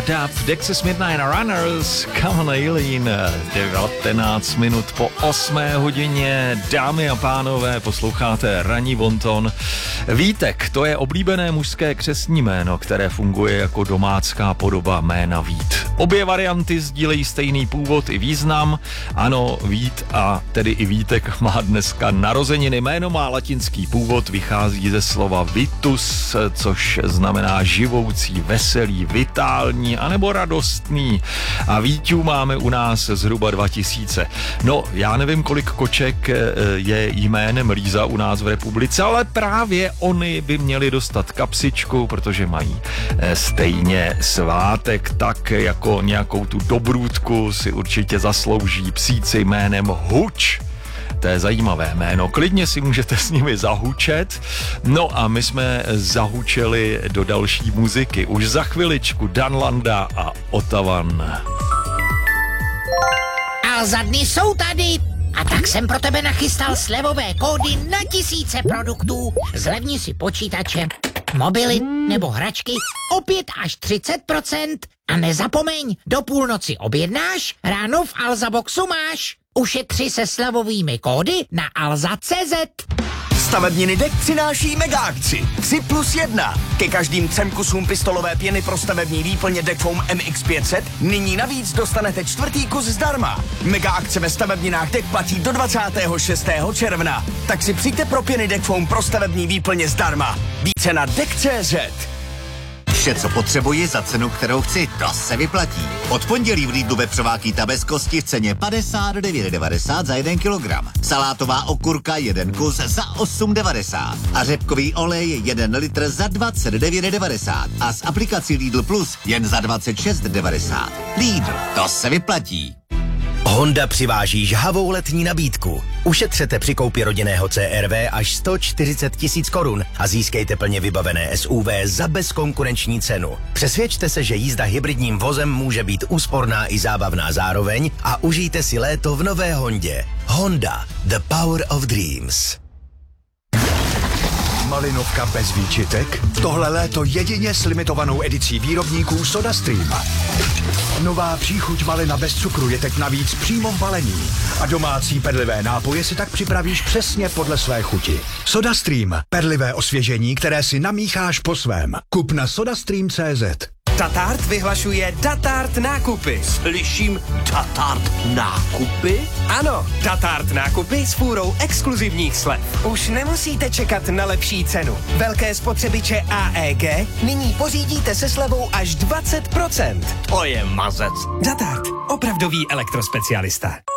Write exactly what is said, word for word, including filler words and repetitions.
Dub, Dexys Midnight Runners, Come on Eileen, devatenáct minut po osmé hodině. Dámy a pánové, posloucháte Ranní bonton. Vítek, to je oblíbené mužské křestní jméno, které funguje jako domácká podoba jména Vít. Obě varianty sdílejí stejný původ i význam. Ano, Vít a tedy i Vítek má dneska narozeniny. Jméno má latinský původ, vychází ze slova vitus, což znamená živoucí, veselý, vitální anebo radostný. A Víťů máme u nás zhruba dva tisíce. No, já nevím, kolik koček je jménem Líza u nás v republice, ale právě oni by měli dostat kapsičku, protože mají stejně svátek, tak jako nějakou tu dobrůdku si určitě zaslouží psíci jménem Huč. To je zajímavé jméno. Klidně si můžete s nimi zahučet. No a my jsme zahučeli do další muziky. Už za chviličku Dan Landa a Ottavan. A za dny jsou tady. A tak jsem pro tebe nachystal slevové kódy na tisíce produktů. Zlevni si počítače, mobily nebo hračky o pět až třicet procent. A nezapomeň, do půlnoci objednáš, ráno v Alzaboxu máš. Ušetři se slevovými kódy na alza tečka cé zet. Stavebniny D E K přináší mega akci tři plus jedna. Ke každým třem kusům pistolové pěny pro stavební výplně D E K Foam M X pět set nyní navíc dostanete čtvrtý kus zdarma. Mega akce ve stavebninách D E K platí do dvacátého šestého června. Tak si přijďte pro pěny D E K Foam pro stavební výplně zdarma. Více na D E K tečka cé zet. Vše, co potřebuji za cenu, kterou chci, to se vyplatí. Od pondělí v Lidlu vepřová kýta bez kosti v ceně padesát devět devadesát za jeden kilogram. Salátová okurka jeden kus za osm devadesát. A řepkový olej jeden litr za dvacet devět devadesát. A s aplikací Lidl Plus jen za dvacet šest devadesát. Lidl, to se vyplatí. Honda přiváží žhavou letní nabídku. Ušetřete při koupi rodinného C R V až sto čtyřicet tisíc korun a získejte plně vybavené S U V za bezkonkurenční cenu. Přesvědčte se, že jízda hybridním vozem může být úsporná i zábavná zároveň a užijte si léto v nové Hondě. Honda, the power of dreams. Malinovka bez výčitek? Tohle léto jedině s limitovanou edicí výrobníků SodaStream. Nová příchuť malina bez cukru je teď navíc přímo v balení. A domácí perlivé nápoje si tak připravíš přesně podle své chuti. SodaStream. Perlivé osvěžení, které si namícháš po svém. Kup na sodastream tečka cé zet. Datart vyhlašuje Datart nákupy. Slyším Datart nákupy? Ano, Datart nákupy s fůrou exkluzivních slev. Už nemusíte čekat na lepší cenu. Velké spotřebiče A E G nyní pořídíte se slevou až dvacet procent. To je mazec. Datart, opravdový elektrospecialista.